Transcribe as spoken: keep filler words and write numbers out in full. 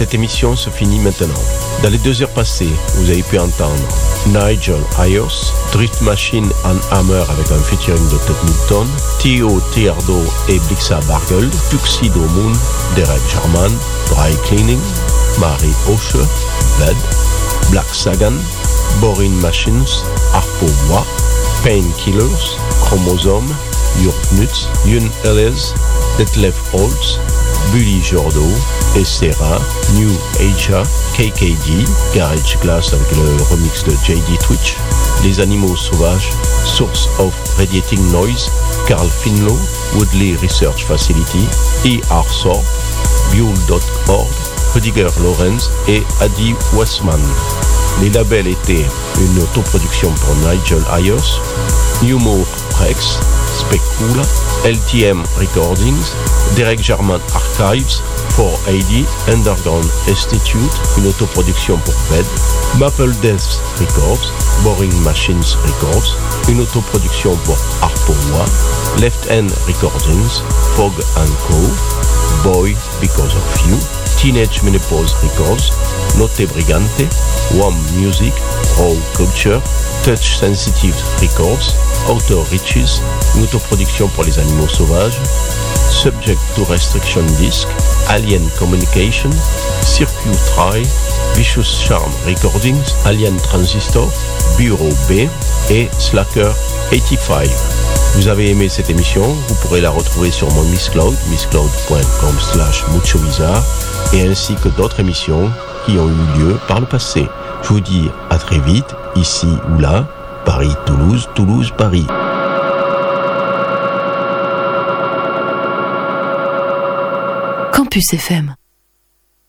Cette émission se finit maintenant. Dans les deux heures passées, vous avez pu entendre Nigel Ayers, Drift Machine and Hammer avec un featuring de Ted Newton, Theo Teardo et Blixa Bargeld, Tuxedo Moon, Derek Jarman, Dry Cleaning, Marie Osher, Bed, Black Sagan, Boring Machines, Harpo Moi, Painkillers, Chromosome, Jörg Knutz, Yun Ellis, Detlef Holtz, Bully Jordo, Essera, New Asia, K K D, Garage Glass avec le remix de J D Twitch, Les Animaux Sauvages, Source of Radiating Noise, Carl Finlow, Woodley Research Facility, E R Sorb, Buell dot org, Rudiger Lorenz et Adi Westman. Les labels étaient une autoproduction pour Nigel Ayers, Newmore Rex, Specula, L T M Recordings, Derek Jarman Archives, four A D, Underground Institute, une autoproduction pour Bed, Maple Death Records, Boring Machines Records, une autoproduction pour Harpoa, Left End Recordings, Fog and Co, Boy Because of You, Teenage Menopause Records, Notte Brigante, Wham Music, Raw Culture, Touch Sensitive Records, Outer Reaches, une autoproduction pour les animaux sauvages, Subject to Restriction Disc, Alien Communication, Circuit Try, Vicious Charm Recordings, Alien Transistor, Bureau B et Slacker eighty-five. Vous avez aimé cette émission, vous pourrez la retrouver sur mon Mixcloud, mixcloud point com slash mucho bizarre, et ainsi que d'autres émissions qui ont eu lieu par le passé. Je vous dis à très vite, ici ou là, Paris, Toulouse, Toulouse, Paris. Campus F M.